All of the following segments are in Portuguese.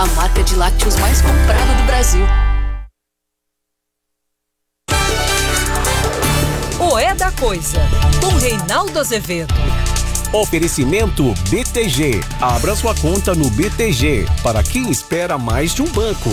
a marca de lácteos mais comprada do Brasil. O É da Coisa, com Reinaldo Azevedo. Oferecimento BTG. Abra sua conta no BTG para quem espera mais de um banco.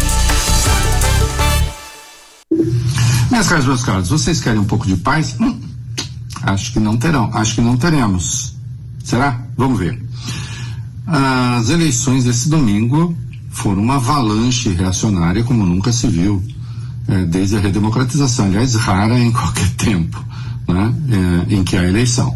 Minhas caras, meus caros, vocês querem um pouco de paz? Acho que não terão, acho que não teremos. Será? Vamos ver. As eleições desse domingo foram uma avalanche reacionária como nunca se viu desde a redemocratização, aliás, rara em qualquer tempo, né, em que há eleição.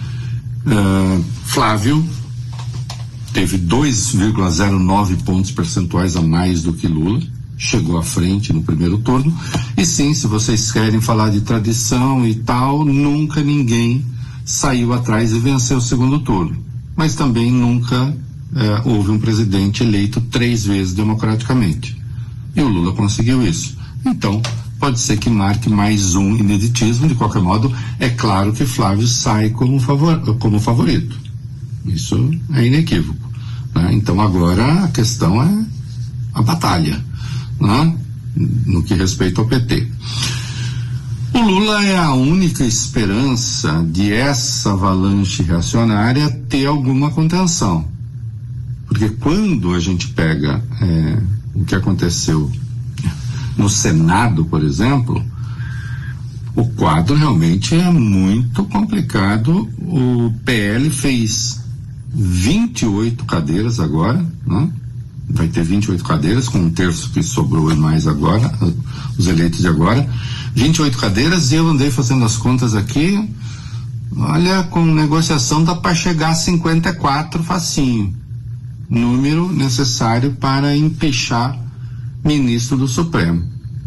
Flávio teve 2,09 pontos percentuais a mais do que Lula, chegou à frente no primeiro turno. E sim, se vocês querem falar de tradição e tal, nunca ninguém saiu atrás e venceu o segundo turno, mas também nunca houve um presidente eleito 3 vezes democraticamente, e o Lula conseguiu isso. Então pode ser que marque mais um ineditismo. De qualquer modo, é claro que Flávio sai como favorito, isso é inequívoco, né? Então agora a questão é a batalha, né, no que respeita ao PT. O Lula é a única esperança de essa avalanche reacionária ter alguma contenção, porque quando a gente pega o que aconteceu no Senado, por exemplo, o quadro realmente é muito complicado. O PL fez 28 cadeiras agora, né? Vai ter 28 cadeiras, com 1/3 que sobrou e mais agora, os eleitos de agora. 28 cadeiras, e eu andei fazendo as contas aqui, olha, com negociação dá para chegar a 54 facinho, número necessário para empichar ministro do Supremo.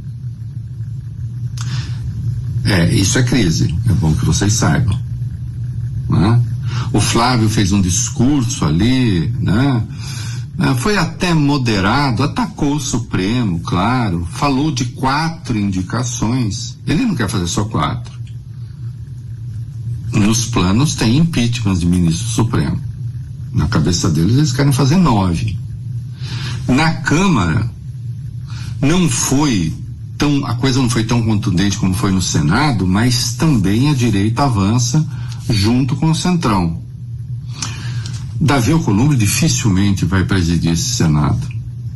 Isso é crise, é bom que vocês saibam, né? O Flávio fez um discurso ali, né? Foi até moderado, atacou o Supremo, claro, falou de 4 indicações. Ele não quer fazer só 4. Nos planos tem impeachment de ministro do Supremo. Na cabeça deles eles querem fazer 9. Na Câmara a coisa não foi tão contundente como foi no Senado, mas também a direita avança junto com o Centrão. Davi Alcolumbre dificilmente vai presidir esse Senado.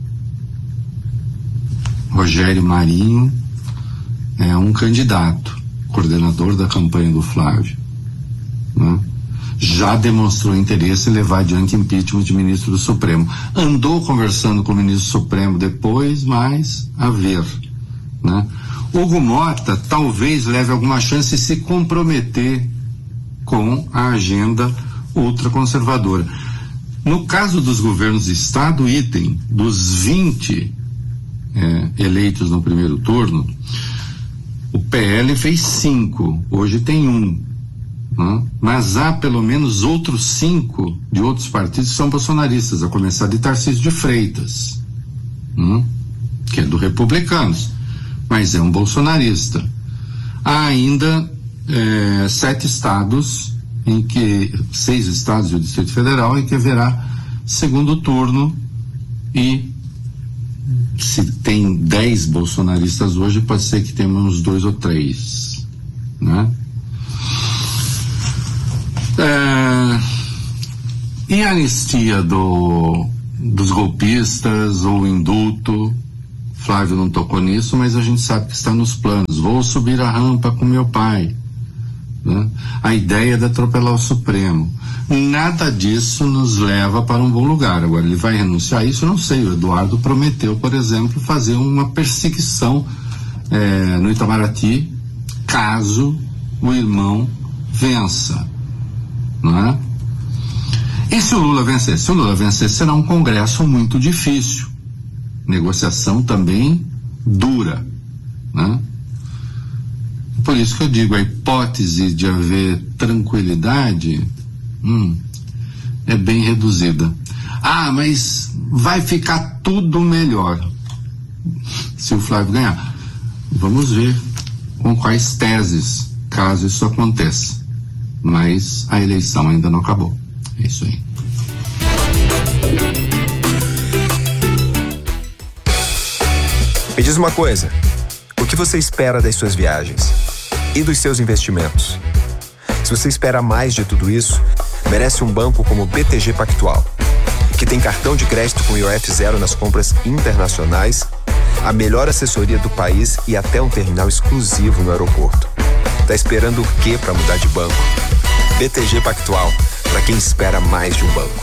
Rogério Marinho é um candidato, coordenador da campanha do Flávio, né? Já demonstrou interesse em levar adiante impeachment de ministro do Supremo. Andou conversando com o ministro do Supremo depois, mas a ver, né? Hugo Mota talvez leve alguma chance de se comprometer com a agenda ultraconservadora. No caso dos governos de Estado, item, dos 20 eleitos no primeiro turno, o PL fez 5, hoje tem 1, né? Mas há pelo menos outros 5 de outros partidos que são bolsonaristas, a começar de Tarcísio de Freitas, que é do Republicanos, mas é um bolsonarista. Há ainda 7 estados, 6 estados e o Distrito Federal, em que haverá segundo turno, e se tem 10 bolsonaristas hoje, pode ser que tenhamos uns 2 ou 3, né? E a anistia dos golpistas, ou indulto, Flávio não tocou nisso, mas a gente sabe que está nos planos. Vou subir a rampa com meu pai, né? A ideia de atropelar o Supremo. Nada disso nos leva para um bom lugar. Agora, ele vai renunciar a isso? Não sei. O Eduardo prometeu, por exemplo, fazer uma perseguição no Itamaraty, caso o irmão vença, não é? E se o Lula vencer? Se o Lula vencer, será um congresso muito difícil. Negociação também dura, né? Por isso que eu digo, a hipótese de haver tranquilidade é bem reduzida. Mas vai ficar tudo melhor se o Flávio ganhar. Vamos ver com quais teses, caso isso aconteça. Mas a eleição ainda não acabou. É isso aí. Me diz uma coisa, o que você espera das suas viagens e dos seus investimentos? Se você espera mais de tudo isso, merece um banco como o BTG Pactual, que tem cartão de crédito com IOF zero nas compras internacionais, a melhor assessoria do país e até um terminal exclusivo no aeroporto. Tá esperando o quê para mudar de banco? BTG Pactual, para quem espera mais de um banco.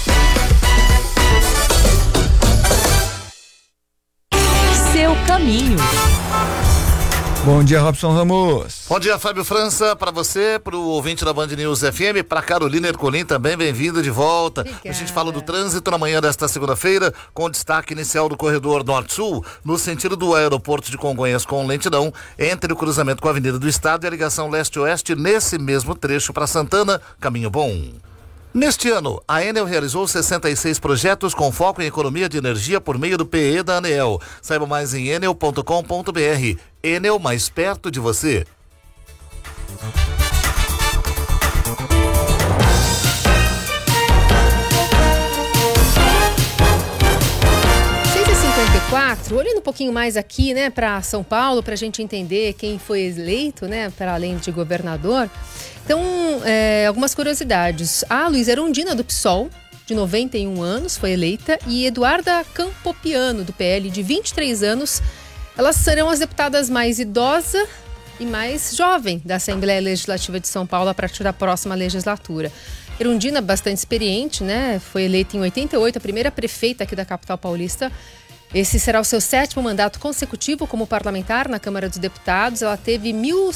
Seu caminho. Bom dia, Robson Ramos. Bom dia, Fábio França, para você, para o ouvinte da Band News FM, para Carolina Ercolim também, bem-vindo de volta. Obrigada. A gente fala do trânsito na manhã desta segunda-feira, com destaque inicial do corredor Norte-Sul, no sentido do aeroporto de Congonhas com lentidão, entre o cruzamento com a Avenida do Estado e a ligação leste-oeste, nesse mesmo trecho para Santana, caminho bom. Neste ano, a Enel realizou 66 projetos com foco em economia de energia por meio do PE da ANEEL. Saiba mais em enel.com.br. Enel, mais perto de você. Olhando um pouquinho mais aqui, né, para São Paulo, para a gente entender quem foi eleito, né, para além de governador. Então, algumas curiosidades. A Luísa Erundina, do PSOL, de 91 anos, foi eleita, e Eduarda Campopiano, do PL, de 23 anos. Elas serão as deputadas mais idosa e mais jovem da Assembleia Legislativa de São Paulo a partir da próxima legislatura. Erundina, bastante experiente, né, foi eleita em 88, a primeira prefeita aqui da capital paulista. Esse será o seu 7º mandato consecutivo como parlamentar na Câmara dos Deputados. Ela teve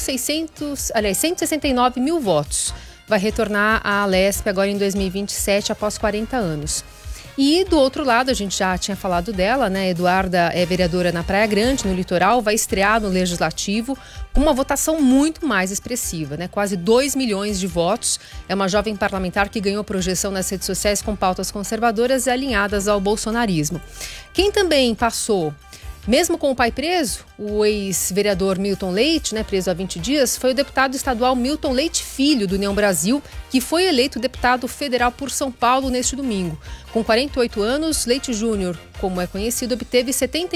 169 mil votos. Vai retornar à Alesp agora em 2027, após 40 anos. E do outro lado, a gente já tinha falado dela, né? Eduarda é vereadora na Praia Grande, no litoral, vai estrear no Legislativo com uma votação muito mais expressiva, né? Quase 2 milhões de votos. É uma jovem parlamentar que ganhou projeção nas redes sociais com pautas conservadoras e alinhadas ao bolsonarismo. Quem também passou, mesmo com o pai preso, o ex-vereador Milton Leite, né, preso há 20 dias, foi o deputado estadual Milton Leite Filho, do União Brasil, que foi eleito deputado federal por São Paulo neste domingo. Com 48 anos, Leite Júnior, como é conhecido, obteve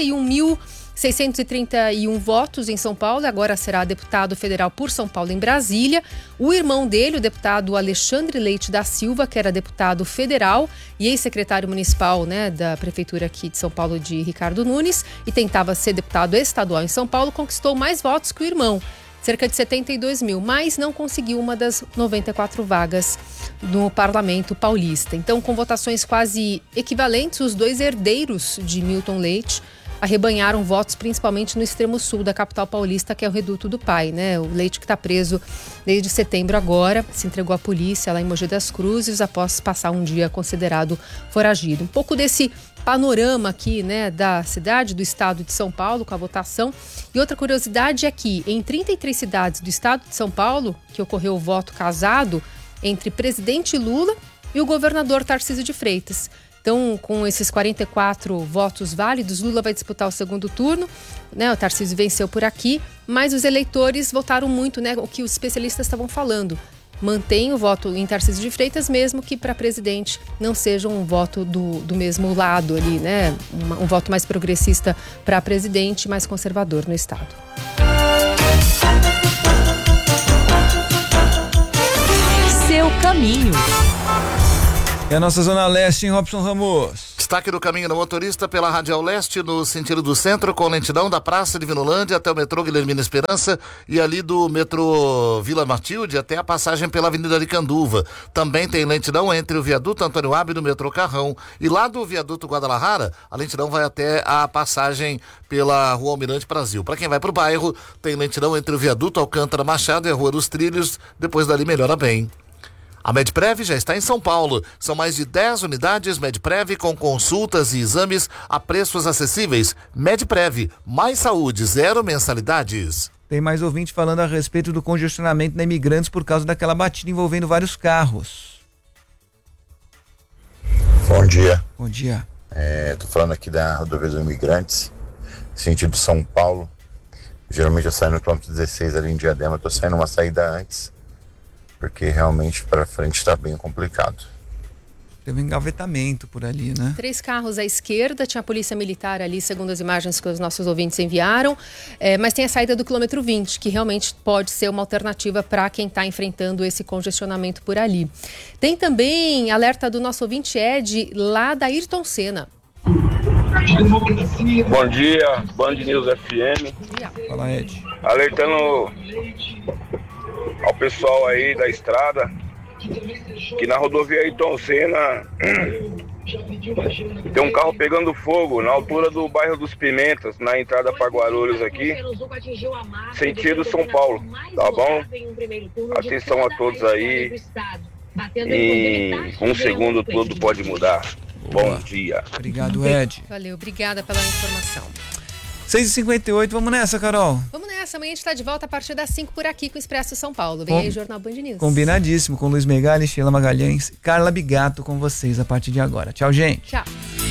71.631 votos em São Paulo e agora será deputado federal por São Paulo em Brasília. O irmão dele, o deputado Alexandre Leite da Silva, que era deputado federal e ex-secretário municipal, né, da prefeitura aqui de São Paulo, de Ricardo Nunes, e tentava ser deputado estadual em São Paulo, conquistou mais votos que o irmão, cerca de 72 mil, mas não conseguiu uma das 94 vagas no Parlamento Paulista. Então, com votações quase equivalentes, os dois herdeiros de Milton Leite arrebanharam votos, principalmente no extremo sul da capital paulista, que é o reduto do pai, né? O Leite, que está preso desde setembro agora, se entregou à polícia lá em Mogi das Cruzes após passar um dia considerado foragido. Um pouco desse panorama aqui, né, da cidade, do estado de São Paulo, com a votação. E outra curiosidade é que em 33 cidades do estado de São Paulo, que ocorreu o voto casado entre presidente Lula e o governador Tarcísio de Freitas. Então, com esses 44 votos válidos, Lula vai disputar o segundo turno, né? O Tarcísio venceu por aqui, mas os eleitores votaram muito, né? O que os especialistas estavam falando. Mantém o voto em Tarcísio de Freitas, mesmo que para presidente não seja um voto do mesmo lado ali, né? Um voto mais progressista para presidente, mais conservador no estado. Seu caminho. É a nossa Zona Leste, em Robson Ramos. Destaque do caminho do motorista pela Radial Leste, no sentido do centro, com lentidão da Praça de Vinolândia até o metrô Guilhermina Esperança e ali do metrô Vila Matilde até a passagem pela Avenida Aricanduva. Também tem lentidão entre o viaduto Antônio Abbe e do metrô Carrão. E lá do viaduto Guadalajara, a lentidão vai até a passagem pela Rua Almirante Brasil. Para quem vai para o bairro, tem lentidão entre o viaduto Alcântara Machado e a Rua dos Trilhos. Depois dali melhora bem. A Medprev já está em São Paulo. São mais de 10 unidades Medprev com consultas e exames a preços acessíveis. Medprev, mais saúde, 0 mensalidades. Tem mais ouvinte falando a respeito do congestionamento da Imigrantes por causa daquela batida envolvendo vários carros. Bom dia. Bom dia. Tô falando aqui da rodovia dos Imigrantes, sentido São Paulo. Geralmente eu saio no quilômetro 16 ali em Diadema, tô saindo uma saída antes, porque realmente para frente está bem complicado. Teve um engavetamento por ali, né? 3 carros à esquerda, tinha a polícia militar ali, segundo as imagens que os nossos ouvintes enviaram, mas tem a saída do quilômetro 20, que realmente pode ser uma alternativa para quem está enfrentando esse congestionamento por ali. Tem também alerta do nosso ouvinte Ed, lá da Ayrton Senna. Bom dia, Band News FM. Fala, Ed. Alertando ao pessoal aí da estrada que na rodovia Ayrton Senna tem um carro pegando fogo na altura do bairro dos Pimentas, na entrada para Guarulhos aqui, sentido São Paulo, tá bom? Atenção a todos aí, em 1 segundo tudo pode mudar. Bom dia. Obrigado, Ed. Valeu, obrigada pela informação. 6h58, vamos nessa, Carol? Vamos nessa, amanhã a gente está de volta a partir das 5 por aqui com o Expresso São Paulo. Vem aí, Jornal Band News. Combinadíssimo, com Luiz Megali, Sheila Magalhães, Carla Bigato com vocês a partir de agora. Tchau, gente. Tchau.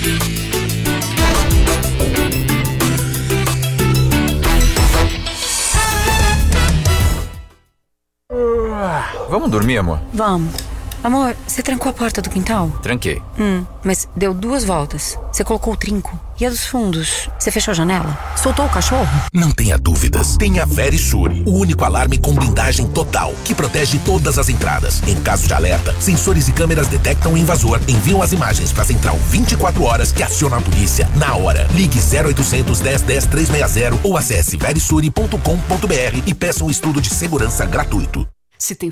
Vamos dormir, amor? Vamos. Amor, você trancou a porta do quintal? Tranquei. Mas deu 2 voltas. Você colocou o trinco. E a dos fundos? Você fechou a janela? Soltou o cachorro? Não tenha dúvidas. Tenha Verisure, o único alarme com blindagem total, que protege todas as entradas. Em caso de alerta, sensores e câmeras detectam o invasor, enviam as imagens para a central 24 horas que aciona a polícia na hora. Ligue 0800 10 10 360 ou acesse verisure.com.br e peça um estudo de segurança gratuito. Se tem